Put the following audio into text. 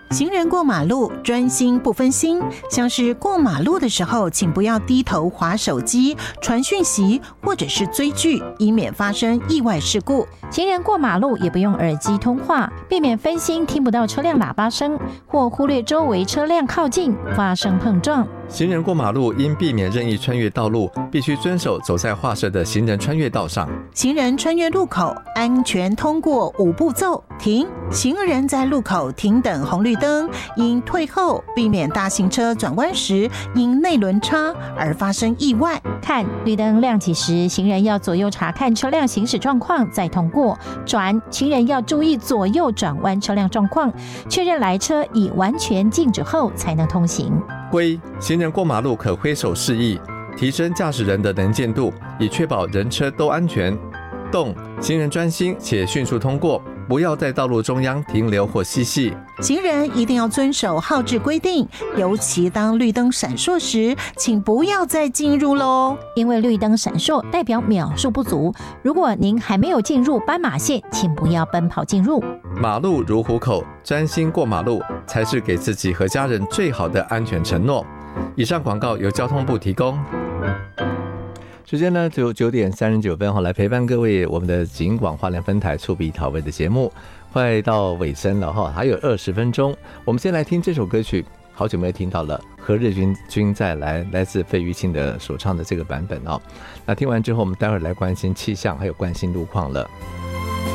行人过马路专心不分心，像是过马路的时候，请不要低头滑手机、传讯息或者是追剧，以免发生意外事故。 行人过马路也不用耳机通话，避免分心听不到车辆喇叭声，或忽略周围车辆靠近发生碰撞。 行人过马路应避免任意穿越道路，必须遵守走在画设的行人穿越道上。 行人穿越路口，安全通过5步骤：停，行人在路口停等红绿灯，应退后，避免大型车转弯时因内轮差而发生意外。 看，绿灯亮起时，行人要左右查看车辆行驶状况再通过。转，行人要注意左右转弯车辆状况，确认来车已完全静止后才能通行。 挥，行人过马路可挥手示意，提升驾驶人的能见度，以确保人车都安全。动，行人专心且迅速通过，不要在道路中央停留或嬉戏。 行人一定要遵守号志规定，尤其当绿灯闪烁时，请不要再进入咯， 因为绿灯闪烁代表秒数不足，如果您还没有进入斑马线，请不要奔跑进入。 马路如虎口，专心过马路才是给自己和家人最好的安全承诺。以上广告由交通部提供。时间呢，只有9点39分，来陪伴各位我们的警广花莲分台触笔讨论的节目快到尾声了哈，还有20分钟。我们先来听这首歌曲，好久没有听到了，何日君再来，来自费玉清的所唱的这个版本哦。那听完之后，我们待会儿来关心气象，还有关心路况了。